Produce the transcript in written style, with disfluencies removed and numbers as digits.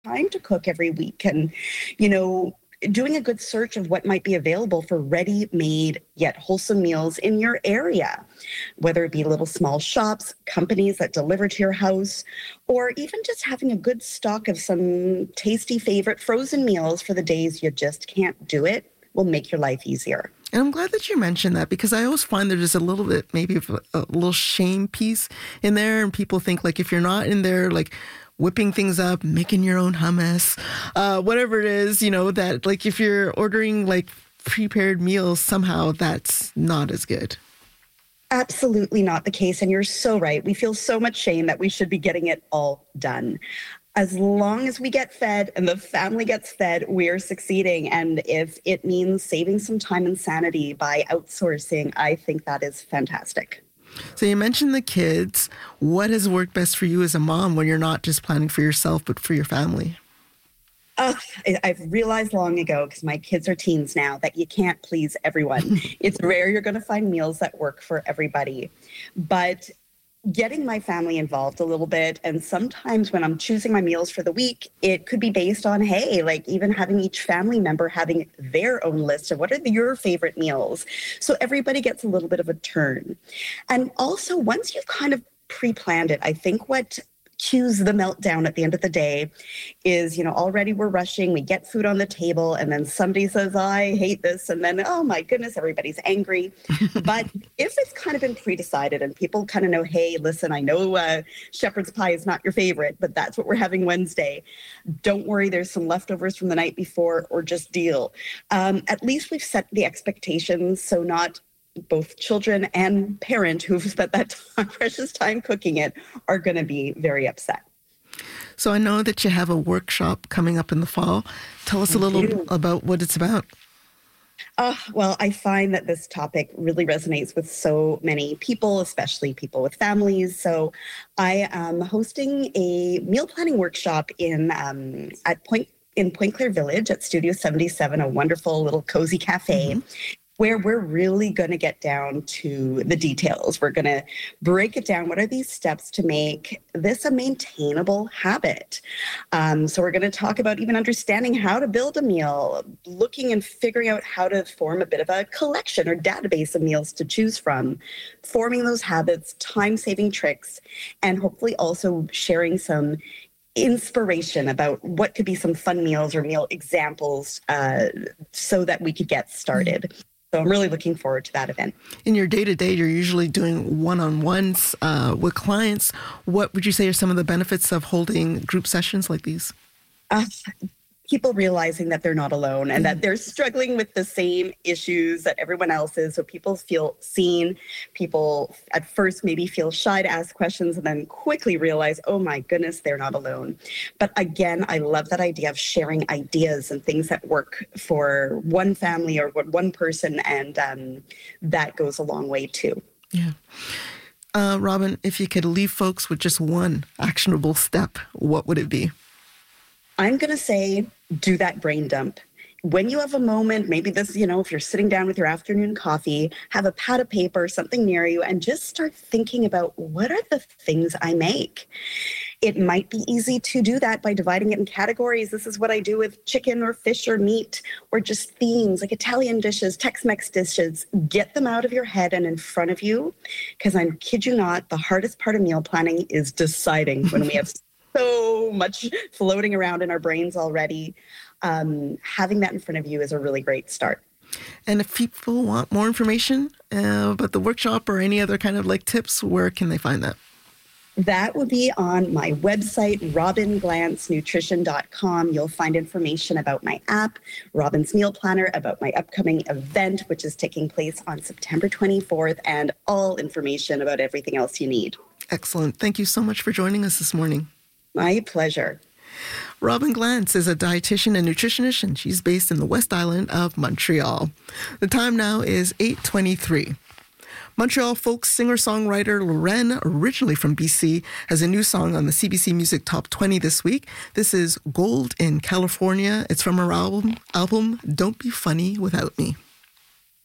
time to cook every week and, you know, doing a good search of what might be available for ready-made yet wholesome meals in your area, whether it be little small shops, companies that deliver to your house, or even just having a good stock of some tasty favorite frozen meals for the days you just can't do it will make your life easier. And I'm glad that you mentioned that, because I always find there's a little bit, maybe of a little shame piece in there. And people think, like, if you're not in there, like, whipping things up, making your own hummus, whatever it is, you know, that, like, if you're ordering, like, prepared meals, somehow that's not as good. Absolutely not the case. And you're so right. We feel so much shame that we should be getting it all done. As long as we get fed and the family gets fed, we're succeeding. And if it means saving some time and sanity by outsourcing, I think that is fantastic. So you mentioned the kids. What has worked best for you as a mom when you're not just planning for yourself, but for your family? I've realized long ago, because my kids are teens now, that you can't please everyone. It's rare you're going to find meals that work for everybody. But getting my family involved a little bit, and sometimes when I'm choosing my meals for the week, it could be based on, hey, like even having each family member having their own list of what are your favorite meals. So everybody gets a little bit of a turn. And also, once you've kind of pre-planned it, I think what cues the meltdown at the end of the day is, you know, already we're rushing, we get food on the table, and then somebody says, I hate this, and then, oh my goodness, everybody's angry. But if it's kind of been pre-decided and people kind of know, hey, listen, I know shepherd's pie is not your favorite, but that's what we're having Wednesday. Don't worry, there's some leftovers from the night before, or just deal. At least we've set the expectations, so not both children and parent who've spent that precious time cooking it are going to be very upset. So I know that you have a workshop coming up in the fall. Tell us a little about what it's about. Well, I find that this topic really resonates with so many people, especially people with families. So I am hosting a meal planning workshop in Point Clear Village at Studio 77, a wonderful little cozy cafe. Where we're really going to get down to the details. We're going to break it down. What are these steps to make this a maintainable habit? So we're going to talk about even understanding how to build a meal, looking and figuring out how to form a bit of a collection or database of meals to choose from, forming those habits, time-saving tricks, and hopefully also sharing some inspiration about what could be some fun meals or meal examples so that we could get started. So I'm really looking forward to that event. In your day-to-day, you're usually doing one-on-ones with clients. What would you say are some of the benefits of holding group sessions like these? People realizing that they're not alone and that they're struggling with the same issues that everyone else is. So people feel seen. People at first maybe feel shy to ask questions and then quickly realize, oh my goodness, they're not alone. But again, I love that idea of sharing ideas and things that work for one family or one person. And that goes a long way too. Yeah. Robin, if you could leave folks with just one actionable step, what would it be? I'm going to say, do that brain dump. When you have a moment, maybe this, you know, if you're sitting down with your afternoon coffee, have a pad of paper, something near you, and just start thinking about what are the things I make. It might be easy to do that by dividing it in categories. This is what I do with chicken or fish or meat, or just themes like Italian dishes, Tex-Mex dishes. Get them out of your head and in front of you, because I kid you not, the hardest part of meal planning is deciding when we have so much floating around in our brains already. Having that in front of you is a really great start. And if people want more information about the workshop or any other kind of like tips, where can they find that? That would be on my website, robinglancenutrition.com. You'll find information about my app, Robin's Meal Planner, about my upcoming event, which is taking place on September 24th, and all information about everything else you need. Excellent. Thank you so much for joining us this morning. My pleasure. Robin Glantz is a dietitian and nutritionist, and she's based in the West Island of Montreal. The time now is 8:23. Montreal folk singer-songwriter Loren, originally from BC, has a new song on the CBC Music Top 20 this week. This is Gold in California. It's from her album Don't Be Funny Without Me.